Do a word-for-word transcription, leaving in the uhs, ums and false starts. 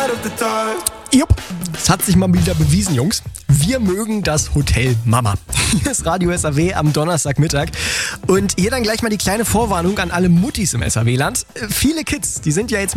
Jupp, es hat sich mal wieder bewiesen, Jungs. Wir mögen das Hotel Mama. Hier ist Radio S A W am Donnerstagmittag. Und hier dann gleich mal die kleine Vorwarnung an alle Muttis im S A W-Land. Viele Kids, die sind ja jetzt